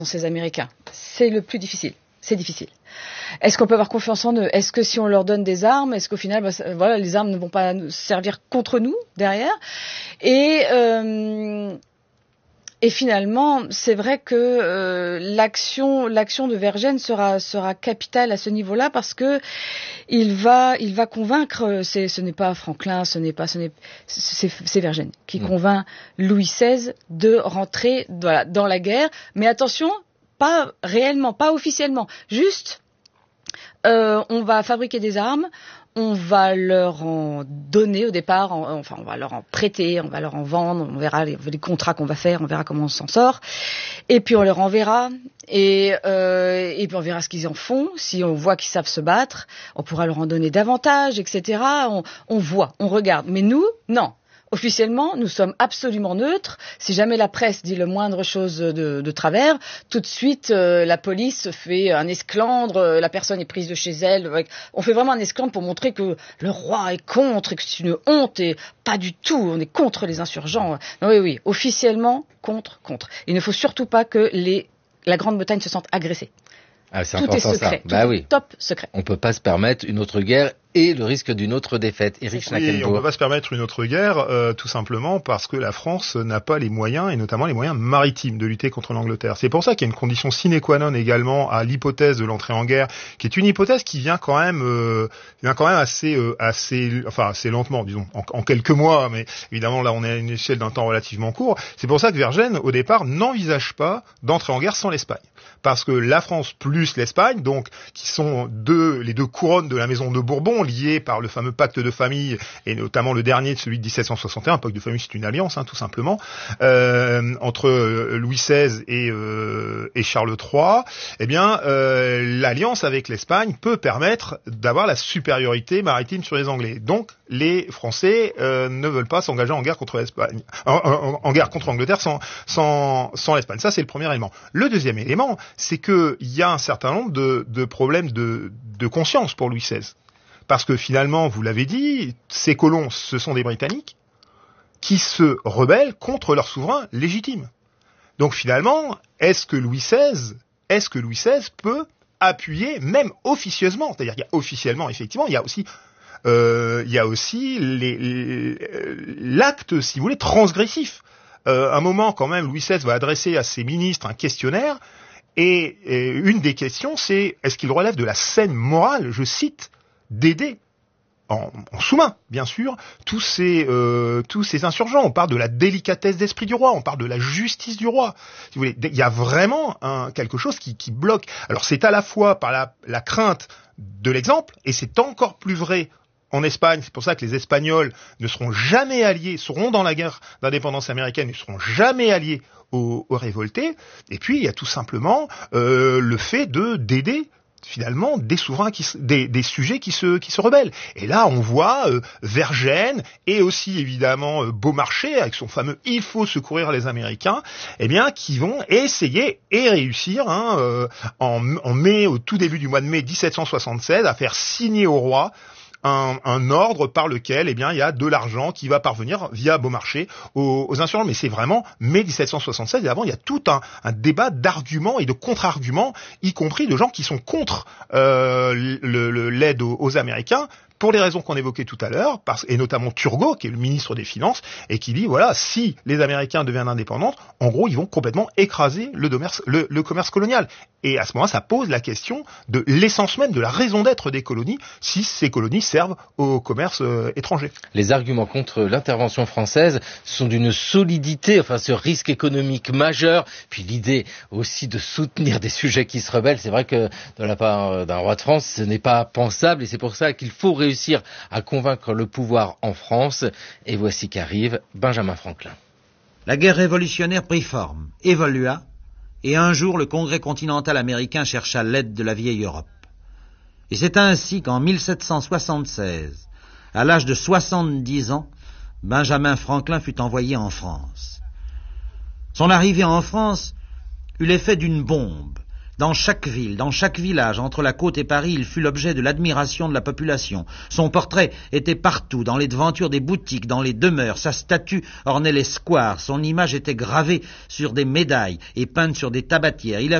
ces Américains. C'est le plus difficile. C'est difficile. Est-ce qu'on peut avoir confiance en eux? Est-ce que si on leur donne des armes, est-ce qu'au final, voilà, les armes ne vont pas servir contre nous derrière? Et finalement, c'est vrai que l'action de Vergennes sera capitale à ce niveau-là parce que il va convaincre. Ce n'est pas Franklin, c'est Vergennes qui convainc Louis XVI de rentrer dans la guerre. Mais attention, pas réellement, pas officiellement, juste on va fabriquer des armes. On va leur en donner au départ, on va leur en prêter, on va leur en vendre, on verra les contrats qu'on va faire, on verra comment on s'en sort. Et puis on leur enverra, et puis on verra ce qu'ils en font. Si on voit qu'ils savent se battre, on pourra leur en donner davantage, etc. On voit, on regarde. Mais nous, non. Officiellement, nous sommes absolument neutres. Si jamais la presse dit le moindre chose de travers, tout de suite, la police fait un esclandre, la personne est prise de chez elle. On fait vraiment un esclandre pour montrer que le roi est contre et que c'est une honte, et pas du tout, on est contre les insurgents. Oui, officiellement, contre. Il ne faut surtout pas que la Grande-Bretagne se sente agressée. Ah, c'est tout important, est secret, ça. Tout est top secret. On peut pas se permettre une autre guerre et le risque d'une autre défaite. Éric Schnakenburg. Oui, on ne peut pas se permettre une autre guerre, tout simplement parce que la France n'a pas les moyens, et notamment les moyens maritimes, de lutter contre l'Angleterre. C'est pour ça qu'il y a une condition sine qua non également à l'hypothèse de l'entrée en guerre, qui est une hypothèse qui vient quand même assez lentement, disons, en quelques mois, mais évidemment là on est à une échelle d'un temps relativement court. C'est pour ça que Vergennes, au départ, n'envisage pas d'entrer en guerre sans l'Espagne. Parce que la France plus l'Espagne, donc qui sont les deux couronnes de la maison de Bourbon, liées par le fameux pacte de famille, et notamment le dernier, celui de 1761, un pacte de famille, c'est une alliance, tout simplement, entre Louis XVI et Charles III. Eh bien, l'alliance avec l'Espagne peut permettre d'avoir la supériorité maritime sur les Anglais. Donc, les Français ne veulent pas s'engager en guerre contre l'Espagne, en guerre contre l'Angleterre sans l'Espagne. Ça, c'est le premier élément. Le deuxième élément, c'est que il y a un certain nombre de problèmes de conscience pour Louis XVI. Parce que finalement, vous l'avez dit, ces colons, ce sont des Britanniques qui se rebellent contre leur souverain légitime. Donc finalement, est-ce que Louis XVI peut appuyer, même officieusement, c'est-à-dire qu'il y a officiellement, effectivement, il y a aussi l'acte, si vous voulez, transgressif. Un moment, quand même, Louis XVI va adresser à ses ministres un questionnaire, et une des questions, c'est est-ce qu'il relève de la saine morale, je cite, d'aider en sous-main, bien sûr, tous ces insurgents. On parle de la délicatesse d'esprit du roi, on parle de la justice du roi. Si vous voulez, il y a vraiment quelque chose qui bloque. Alors c'est à la fois par la crainte de l'exemple, et c'est encore plus vrai en Espagne. C'est pour ça que les Espagnols ne seront jamais alliés, seront dans la guerre d'indépendance américaine, ne seront jamais alliés aux révoltés. Et puis il y a tout simplement le fait d'aider finalement des souverains des sujets qui se rebellent. Et là on voit Vergennes et aussi évidemment Beaumarchais avec son fameux il faut secourir les Américains, eh bien qui vont essayer et réussir en mai, au tout début du mois de mai 1776, à faire signer au roi un ordre par lequel, eh bien, il y a de l'argent qui va parvenir via Beaumarchais aux insurgents. Mais c'est vraiment mai 1776, et avant, il y a tout un débat d'arguments et de contre-arguments, y compris de gens qui sont contre l'aide aux Américains, pour les raisons qu'on évoquait tout à l'heure, et notamment Turgot, qui est le ministre des Finances, et qui dit, voilà, si les Américains deviennent indépendants, en gros, ils vont complètement écraser le commerce colonial. Et à ce moment-là, ça pose la question de l'essence même, de la raison d'être des colonies, si ces colonies servent au commerce étranger. Les arguments contre l'intervention française sont d'une solidité, ce risque économique majeur, puis l'idée aussi de soutenir des sujets qui se rebellent, c'est vrai que de la part d'un roi de France, ce n'est pas pensable, et c'est pour ça qu'il faut réussir à convaincre le pouvoir en France. Et voici qu'arrive Benjamin Franklin. La guerre révolutionnaire prit forme, évolua, et un jour le Congrès continental américain chercha l'aide de la vieille Europe. Et c'est ainsi qu'en 1776, à l'âge de 70 ans, Benjamin Franklin fut envoyé en France. Son arrivée en France eut l'effet d'une bombe, Dans chaque ville, dans chaque village, entre la côte et Paris, il fut l'objet de l'admiration de la population. Son portrait était partout, dans les devantures des boutiques, dans les demeures. Sa statue ornait les squares. Son image était gravée sur des médailles et peinte sur des tabatières.